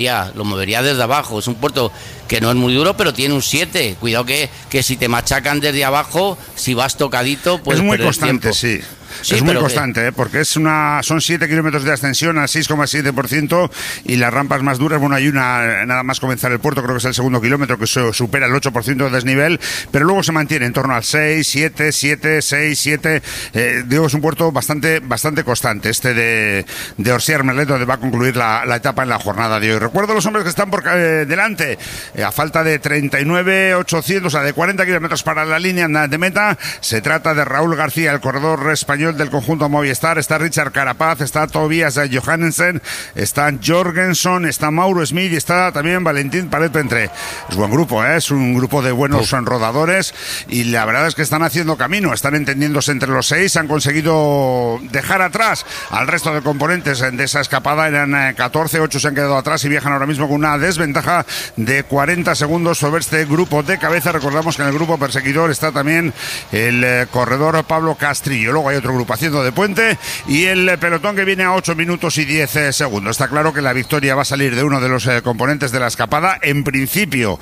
lo movería desde abajo. Es un puerto que no es muy duro, pero tiene un 7. Cuidado que si te machacan desde abajo, si vas tocadito, pues es muy constante, sí. Sí, es muy constante, porque son 7 kilómetros de ascensión al 6,7% y las rampas más duras, bueno, hay una nada más comenzar el puerto, creo que es el segundo kilómetro, que supera el 8% de desnivel, pero luego se mantiene en torno al 6, 7, 6, 7. Digo, es un puerto bastante constante, este de Orsier-Merlet, donde va a concluir la etapa en la jornada de hoy. Recuerdo los hombres que están por delante, a falta de 39.800, o sea, de 40 kilómetros para la línea de meta. Se trata de Raúl García, el corredor español del conjunto Movistar. Está Richard Carapaz, está Tobias Johannesen, está Jorgensen, está Mauro Smith y está también Valentín Paret-Pentré. Es buen grupo, es un grupo de buenos rodadores y la verdad es que están haciendo camino, están entendiéndose entre los 6, han conseguido dejar atrás al resto de componentes de esa escapada. Eran 14, 8 se han quedado atrás y viajan ahora mismo con una desventaja de 40 segundos sobre este grupo de cabeza. Recordamos que en el grupo perseguidor está también el corredor Pablo Castrillo. Luego hay otro grupo haciendo de puente y el pelotón que viene a 8 minutos y 10 segundos. Está claro que la victoria va a salir de uno de los componentes de la escapada, en principio,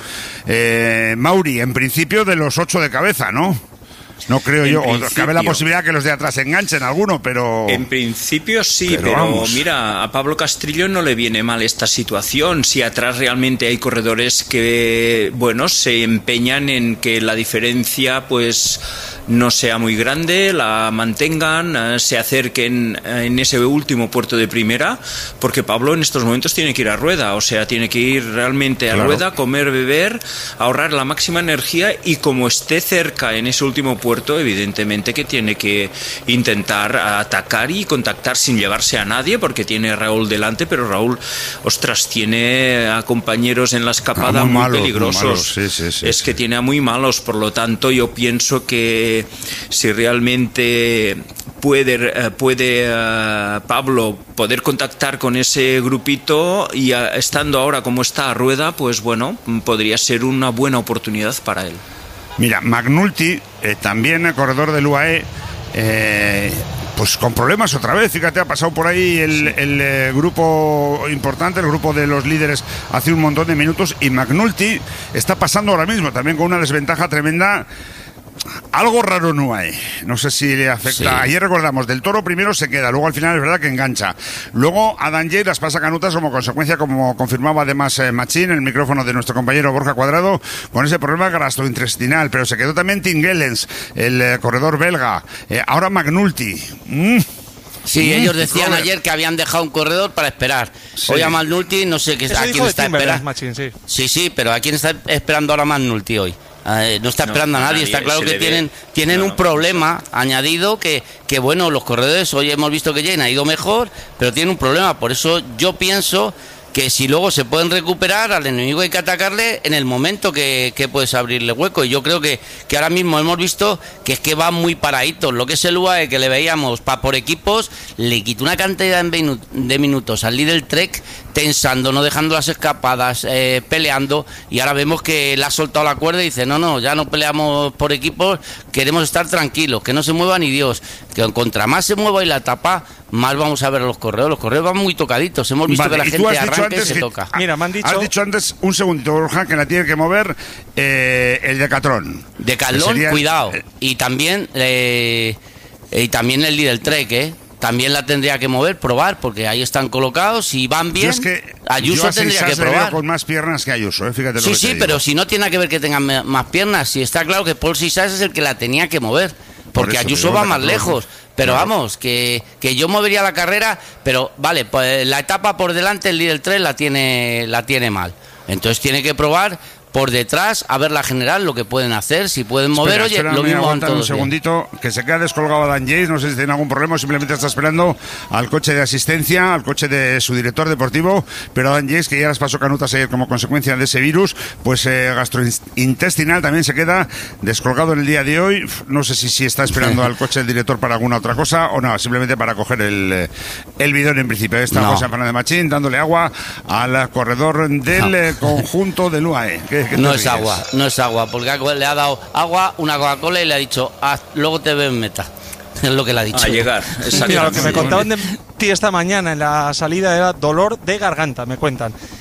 Mauri, en principio de los 8 de cabeza, ¿no? No creo yo, o cabe la posibilidad que los de atrás enganchen alguno, pero... En principio sí, pero mira, a Pablo Castrillo no le viene mal esta situación. Si atrás realmente hay corredores que, bueno, se empeñan en que la diferencia, pues, no sea muy grande, la mantengan, se acerquen en ese último puerto de primera, porque Pablo en estos momentos tiene que ir a rueda, o sea, tiene que ir realmente a rueda, comer, beber, ahorrar la máxima energía y como esté cerca en ese último puerto, evidentemente que tiene que intentar atacar y contactar sin llevarse a nadie, porque tiene a Raúl delante, pero Raúl, ostras, tiene a compañeros en la escapada muy peligrosos. Es que tiene a muy malos, por lo tanto yo pienso que si realmente puede Pablo poder contactar con ese grupito y estando ahora como está a rueda, pues bueno, podría ser una buena oportunidad para él. Mira, McNulty, también el corredor del UAE, pues con problemas otra vez. Fíjate, ha pasado por ahí el grupo importante, el grupo de los líderes hace un montón de minutos, y McNulty está pasando ahora mismo también con una desventaja tremenda. Algo raro no hay, no sé si le afecta. Sí. Ayer recordamos, Del Toro primero se queda, luego al final es verdad que engancha. Luego Adam Yates las pasa canutas como consecuencia, como confirmaba además Machín, el micrófono de nuestro compañero Borja Cuadrado, con ese problema gastrointestinal. Pero se quedó también Tim Gellens, el corredor belga. Ahora McNulty. Sí, ellos decían ayer que habían dejado un corredor para esperar. Sí. Hoy a McNulty, no sé a quién está esperando. Sí, pero ¿a quién está esperando ahora McNulty hoy? No está esperando a nadie, está claro que tienen un problema añadido que bueno, los corredores hoy hemos visto que Jane ha ido mejor, pero tiene un problema. Por eso yo pienso que si luego se pueden recuperar, al enemigo hay que atacarle en el momento que puedes abrirle hueco. Y yo creo que ahora mismo hemos visto que es que van muy paraditos. Lo que es el UAE, que le veíamos por equipos, le quitó una cantidad de minutos al líder Trek, tensando, no dejando las escapadas, peleando, y ahora vemos que le ha soltado la cuerda y dice, no, ya no peleamos por equipos, queremos estar tranquilos, que no se mueva ni Dios, que contra más se mueva y la tapa, más vamos a ver a los corredores van muy tocaditos, hemos visto que la gente arranca y se toca. Mira, me han dicho... Has dicho antes, un segundito, Borja, que la tiene que mover el Decathlon. Cuidado, y también el líder Trek, también la tendría que mover, probar, porque ahí están colocados y van bien. Es que Ayuso tendría que probar. Con más piernas que Ayuso, fíjate. Sí, pero si no tiene que ver que tengan más piernas, si está claro que Paul Sisas es el que la tenía que mover, porque Ayuso va más lejos. Pero vamos, que yo movería la carrera, pero vale, pues la etapa por delante el líder 3 la tiene mal. Entonces tiene que probar por detrás, a ver la general, lo que pueden hacer, si pueden mover, lo mismo van todos. Un segundito, que se queda descolgado Dan Yates, no sé si tiene algún problema o simplemente está esperando al coche de asistencia, al coche de su director deportivo, pero Dan Yates, que ya las pasó canutas ayer como consecuencia de ese virus, pues gastrointestinal, también se queda descolgado en el día de hoy. No sé si está esperando al coche del director para alguna otra cosa o no, simplemente para coger el bidón en principio. Está José Fernández Machín dándole agua al corredor del conjunto del UAE. No es agua, porque le ha dado agua, una Coca-Cola y le ha dicho, luego te ves en meta. Es lo que le ha dicho. A llegar, exacto. Mira, lo que me contaban de ti esta mañana en la salida era dolor de garganta, me cuentan.